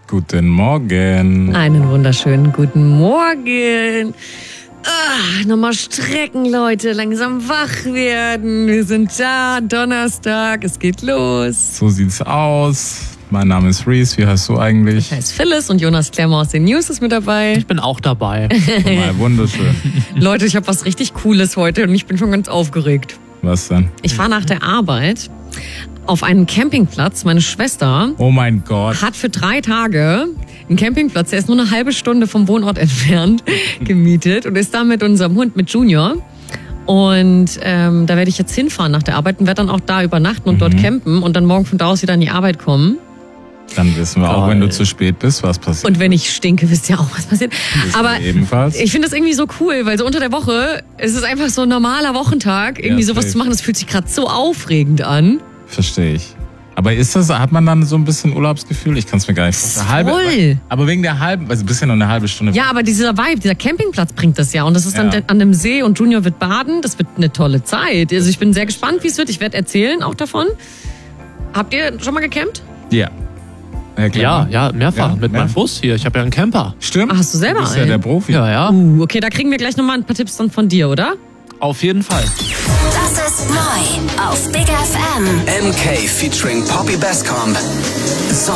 Guten Morgen. Einen wunderschönen guten Morgen. Nochmal strecken, Leute. Langsam wach werden. Wir sind da. Donnerstag. Es geht los. So sieht's aus. Mein Name ist Reese. Wie heißt du eigentlich? Ich heiße Phyllis und Jonas Klemmer aus den News ist mit dabei. Ich bin auch dabei. Mal wunderschön. Leute, ich habe was richtig Cooles heute und ich bin schon ganz aufgeregt. Was denn? Ich fahre nach der Arbeit auf einen Campingplatz. Meine Schwester Oh mein Gott. hat für 3 Tage einen Campingplatz, der ist nur eine halbe Stunde vom Wohnort entfernt, gemietet und ist da mit unserem Hund, mit Junior. Und da werde ich jetzt hinfahren nach der Arbeit und werde dann auch da übernachten und dort campen und dann morgen von da aus wieder an die Arbeit kommen. Dann wissen wir auch, Geil. wenn du zu spät bist, was passiert. Und wenn ich stinke, wisst ihr auch, was passiert. Aber ebenfalls. ich finde das irgendwie so cool, weil so unter der Woche ist es einfach so ein normaler Wochentag, irgendwie Ja, sowas safe. zu machen, das fühlt sich gerade so aufregend an. Verstehe ich. Aber hat man dann so ein bisschen Urlaubsgefühl? Ich kann es mir gar nicht vorstellen. Voll. Aber wegen der halben, also bist ja noch eine halbe Stunde. Ja, aber dieser Vibe, dieser Campingplatz bringt das ja. Und das ist dann Ja. an einem See und Junior wird baden. Das wird eine tolle Zeit. Also ich bin sehr gespannt, wie es wird. Ich werde erzählen auch davon. Habt ihr schon mal gecampt? Ja. Herr Klemmer? Ja, mehrfach. Ja, mit meinem Bus hier. Ich habe ja einen Camper. Stimmt. Ach, hast du selber Du bist ja einen? der Profi. Ja. Okay, da kriegen wir gleich nochmal ein paar Tipps dann von dir, oder? Auf jeden Fall. Das ist neu auf Big FM. MK featuring Poppy Bestcomb. So